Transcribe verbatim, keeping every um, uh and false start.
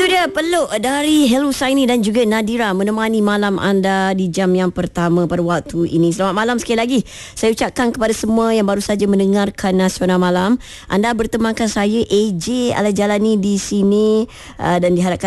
dia peluk dari Hello Saini dan juga Nadira menemani malam anda di jam yang pertama pada waktu ini. Selamat malam sekali lagi. Saya ucapkan kepada semua yang baru saja mendengarkan Nasional Malam. Anda bertemankan saya A J Alajalani di sini uh, dan diharapkan